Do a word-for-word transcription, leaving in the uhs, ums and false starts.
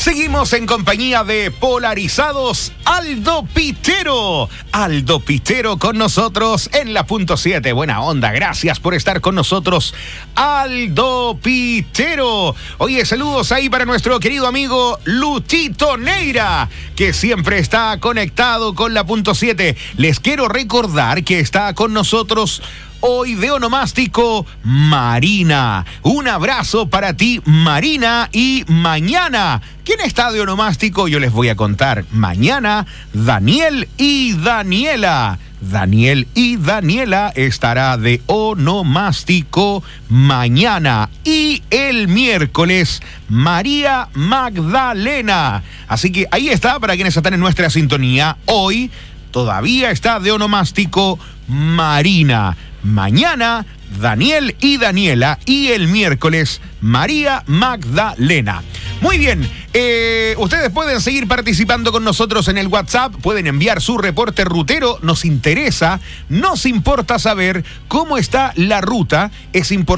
Seguimos en compañía de Polarizados, Aldo Pitero. Aldo Pitero con nosotros en la punto siete. Buena onda, gracias por estar con nosotros, Aldo Pitero. Oye, saludos ahí para nuestro querido amigo Luchito Neira, que siempre está conectado con la punto siete. Les quiero recordar que está con nosotros hoy de onomástico Marina. Un abrazo para ti, Marina. Y mañana, ¿quién está de onomástico? Yo les voy a contar. Mañana, Daniel y Daniela. Daniel y Daniela estará de onomástico mañana. Y el miércoles, María Magdalena. Así que ahí está, para quienes están en nuestra sintonía. Hoy todavía está de onomástico Marina. Mañana, Daniel y Daniela. Y el miércoles, María Magdalena. Muy bien, eh, ustedes pueden seguir participando con nosotros en el WhatsApp, pueden enviar su reporte rutero, nos interesa, nos importa saber cómo está la ruta, es importante.